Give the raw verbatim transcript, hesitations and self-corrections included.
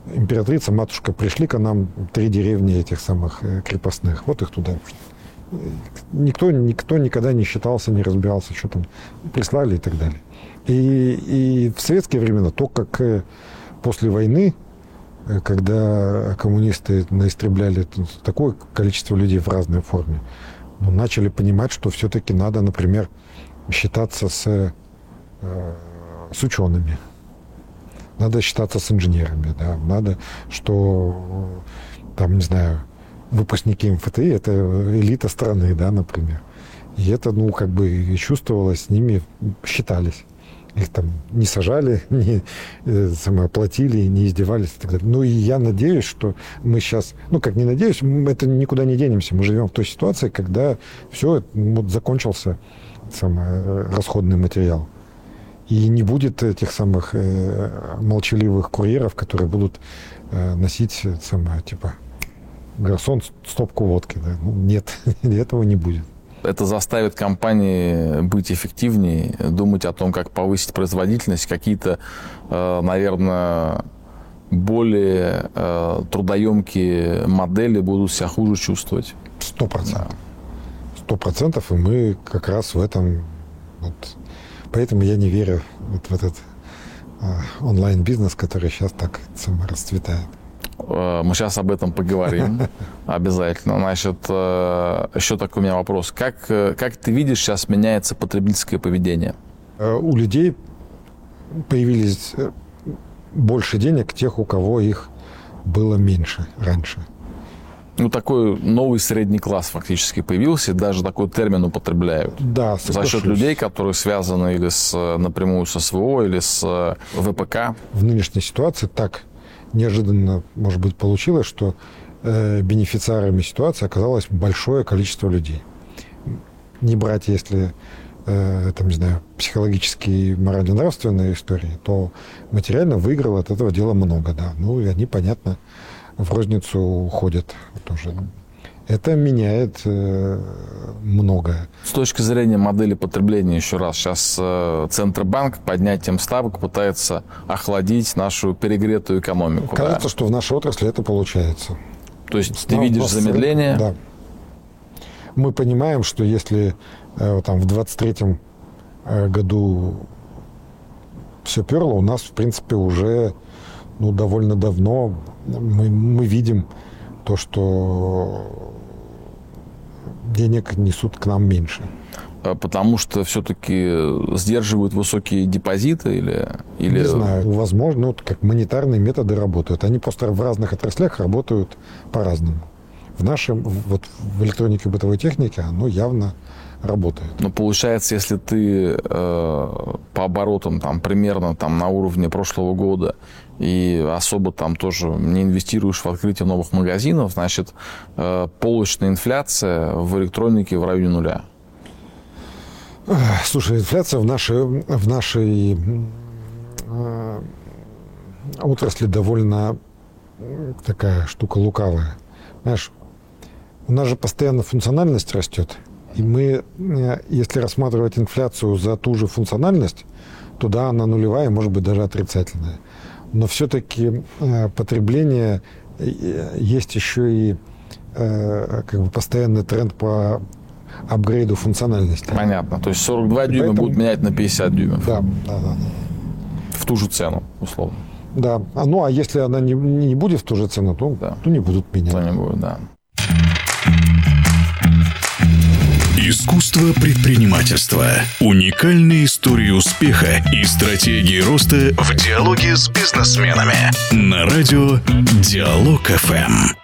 императрица, матушка, пришли к нам три деревни этих самых крепостных. Вот их туда. Никто, никто никогда не считался, не разбирался, что там прислали и так далее. И, и в советские времена, то, как после войны, когда коммунисты наистребляли такое количество людей в разной форме, ну, начали понимать, что все-таки надо, например, считаться с, с учеными. Надо считаться с инженерами, да, надо, что, там, не знаю, выпускники эм эф тэ и – это элита страны, да, например. И это, ну, как бы чувствовалось, с ними считались. Их там не сажали, не самооплатили, не издевались и так далее. Ну, и я надеюсь, что мы сейчас, ну, как не надеюсь, мы это никуда не денемся. Мы живем в той ситуации, когда все, вот, закончился самый расходный материал. И не будет этих самых э, молчаливых курьеров, которые будут э, носить самое, типа, гарсон, стопку водки. Да? Ну, нет, этого не будет. Это заставит компании быть эффективнее, думать о том, как повысить производительность, какие-то, э, наверное, более э, трудоемкие модели будут себя хуже чувствовать. Сто процентов. Сто процентов, и мы как раз в этом... Вот, поэтому я не верю вот в этот э, онлайн-бизнес, который сейчас так само расцветает. Мы сейчас об этом поговорим обязательно. Значит, еще такой у меня вопрос. Как, как ты видишь, сейчас меняется потребительское поведение? У людей появились больше денег, тех, у кого их было меньше раньше. Ну, такой новый средний класс фактически появился, даже такой термин употребляют. Да, за счет людей, которые связаны или с, напрямую с эс вэ о, или с вэ пэ ка. В нынешней ситуации так неожиданно, может быть, получилось, что э, бенефициарами ситуации оказалось большое количество людей. Не брать, если, э, там, не знаю, психологические, морально-нравственные истории, то материально выиграл от этого дела много, да. Ну, и они, понятно, в розницу уходят тоже. Это меняет э, многое. С точки зрения модели потребления, еще раз, сейчас э, Центробанк поднятием ставок пытается охладить нашу перегретую экономику. Кажется, да? что в нашей отрасли это получается. То есть ты видишь замедление? Да. Мы понимаем, что если э, там, в двадцать третьем году все перло, у нас, в принципе, уже ну, довольно давно мы, мы видим то, что денег несут к нам меньше. Потому что все-таки сдерживают высокие депозиты или... или... Не знаю. Возможно, вот как монетарные методы работают. Они просто в разных отраслях работают по-разному. В нашем, вот в электронике и бытовой технике оно явно работает. Но получается, если ты э, по оборотам там, примерно там, на уровне прошлого года и особо там тоже не инвестируешь в открытие новых магазинов, значит, э, полочная инфляция в электронике в районе нуля. Слушай, инфляция в нашей, в нашей э, отрасли довольно такая штука лукавая. Знаешь, у нас же постоянно функциональность растет. И мы, если рассматривать инфляцию за ту же функциональность, то да, она нулевая, может быть, даже отрицательная. Но все-таки э, потребление, э, есть еще и э, как бы постоянный тренд по апгрейду функциональности. Понятно. То есть сорок два дюйма поэтому... будут менять на пятьдесят дюймов. Да, да, да. В ту же цену, условно. Да. А, ну, а если она не, не будет в ту же цену, то, да. то не будут менять. То не будет, да. Искусство предпринимательства. Уникальные истории успеха и стратегии роста в диалоге с бизнесменами. На радио Диалог эф эм.